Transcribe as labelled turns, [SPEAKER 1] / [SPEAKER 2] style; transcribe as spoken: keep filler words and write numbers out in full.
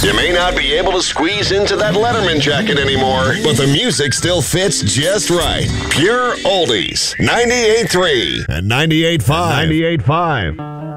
[SPEAKER 1] You may not be able to squeeze into that Letterman jacket anymore, but the music still fits just right. Pure Oldies, ninety-eight point three
[SPEAKER 2] and ninety-eight point five. ninety-eight point five.